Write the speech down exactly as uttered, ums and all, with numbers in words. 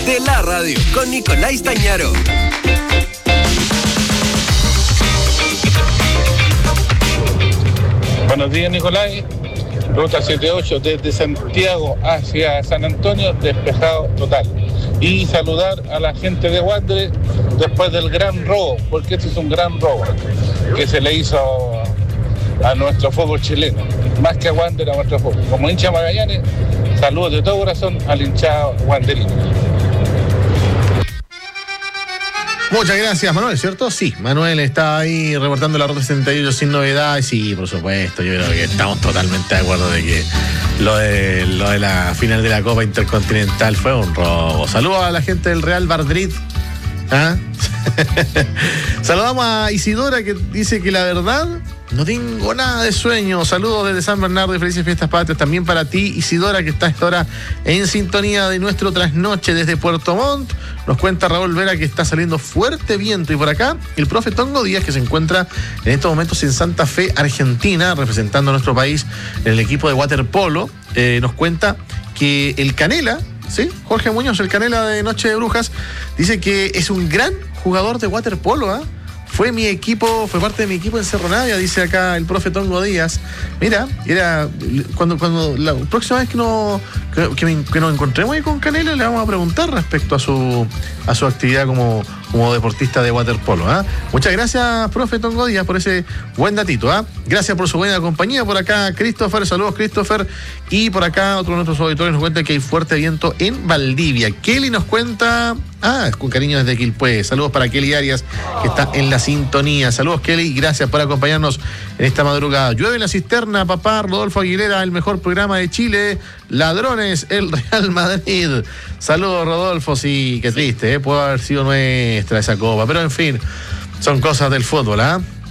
de la radio con Nicolás Tañaro. Buenos días, Nicolás. Ruta setenta y ocho desde Santiago hacia San Antonio, despejado total. Y saludar a la gente de Wander después del gran robo, porque este es un gran robo que se le hizo a nuestro fútbol chileno, más que a Wander, a nuestro fútbol. Como hincha Magallanes, saludos de todo corazón al hinchado wanderino. Muchas gracias, Manuel, ¿cierto? Sí, Manuel está ahí reportando la ruta setenta y ocho sin novedades. Sí, por supuesto, yo creo que estamos totalmente de acuerdo de que lo de, lo de la final de la Copa Intercontinental fue un robo. Saludos a la gente del Real Madrid. ¿Ah? Saludamos a Isidora, que dice que la verdad no tengo nada de sueño. Saludos desde San Bernardo y felices fiestas patrias también para ti, Isidora, que está a esta hora en sintonía de nuestro trasnoche desde Puerto Montt. Nos cuenta Raúl Vera que está saliendo fuerte viento, y por acá el profe Tongo Díaz, que se encuentra en estos momentos en Santa Fe, Argentina, representando a nuestro país en el equipo de waterpolo, eh, nos cuenta que el Canela, ¿sí? Jorge Muñoz, el Canela de Noche de Brujas, dice que es un gran jugador de waterpolo, ¿ah? ¿eh? Fue mi equipo, fue parte de mi equipo en Cerro Navia, dice acá el profe Tongo Díaz. Mira, era cuando, cuando la próxima vez que, no, que, que, me, que nos encontremos ahí con Canela, le vamos a preguntar respecto a su a su actividad como, como deportista de waterpolo. ¿eh? Muchas gracias, profe Tongo Díaz, por ese buen datito. ¿eh? Gracias por su buena compañía. Por acá, Christopher, saludos, Christopher. Y por acá, otro de nuestros auditores nos cuenta que hay fuerte viento en Valdivia. Kelly nos cuenta, ah, con cariño desde Quilpué. Saludos para Kelly Arias, que está en la sintonía. Saludos, Kelly, y gracias por acompañarnos en esta madrugada. Llueve en la cisterna, papá. Rodolfo Aguilera, el mejor programa de Chile. Ladrones, el Real Madrid. Saludos, Rodolfo. Sí, qué triste, ¿eh? Puede haber sido nuestra esa copa, pero en fin, son cosas del fútbol, ¿ah? ¿eh?